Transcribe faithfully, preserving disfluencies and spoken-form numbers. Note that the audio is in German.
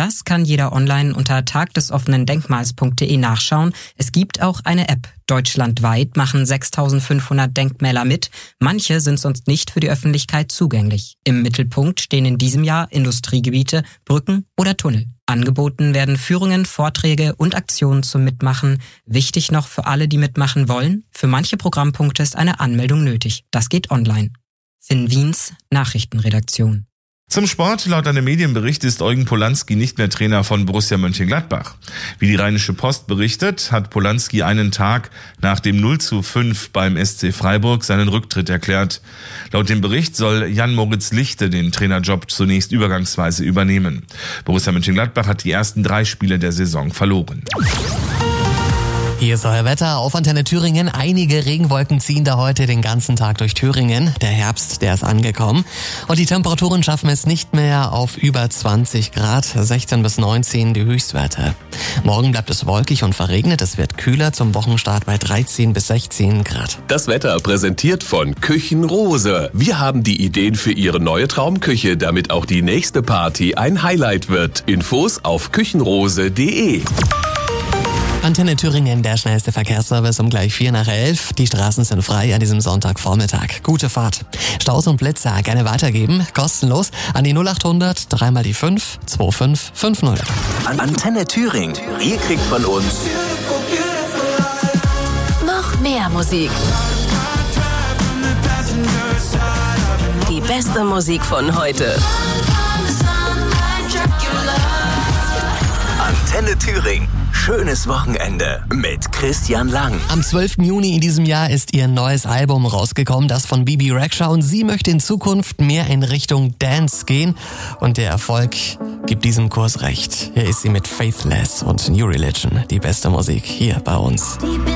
Das kann jeder online unter tagdesoffenen-denkmals punkt de nachschauen. Es gibt auch eine App. Deutschlandweit machen sechstausendfünfhundert Denkmäler mit. Manche sind sonst nicht für die Öffentlichkeit zugänglich. Im Mittelpunkt stehen in diesem Jahr Industriegebiete, Brücken oder Tunnel. Angeboten werden Führungen, Vorträge und Aktionen zum Mitmachen. Wichtig noch für alle, die mitmachen wollen: Für manche Programmpunkte ist eine Anmeldung nötig. Das geht online. Finn Wiens, Nachrichtenredaktion. Zum Sport. Laut einem Medienbericht ist Eugen Polanski nicht mehr Trainer von Borussia Mönchengladbach. Wie die Rheinische Post berichtet, hat Polanski einen Tag nach dem null zu fünf beim S C Freiburg seinen Rücktritt erklärt. Laut dem Bericht soll Jan-Moritz Lichte den Trainerjob zunächst übergangsweise übernehmen. Borussia Mönchengladbach hat die ersten drei Spiele der Saison verloren. Hier ist euer Wetter auf Antenne Thüringen. Einige Regenwolken ziehen da heute den ganzen Tag durch Thüringen. Der Herbst, der ist angekommen. Und die Temperaturen schaffen es nicht mehr auf über zwanzig Grad, sechzehn bis neunzehn die Höchstwerte. Morgen bleibt es wolkig und verregnet. Es wird kühler, zum Wochenstart bei dreizehn bis sechzehn Grad. Das Wetter präsentiert von Küchenrose. Wir haben die Ideen für Ihre neue Traumküche, damit auch die nächste Party ein Highlight wird. Infos auf küchenrose punkt de. Antenne Thüringen, der schnellste Verkehrsservice um gleich vier nach elf. Die Straßen sind frei an diesem Sonntagvormittag. Gute Fahrt. Staus und Blitzer gerne weitergeben. Kostenlos an die null acht hundert, dreimal die fünf, zwei fünf fünf null. Antenne Thüringen. Ihr kriegt von uns noch mehr Musik. Die beste Musik von heute. Antenne Thüringen. Schönes Wochenende mit Christian Lang. Am zwölften Juni in diesem Jahr ist ihr neues Album rausgekommen, das von Bibi Rexha, und sie möchte in Zukunft mehr in Richtung Dance gehen und der Erfolg gibt diesem Kurs recht. Hier ist sie mit Faithless und New Religion, die beste Musik hier bei uns.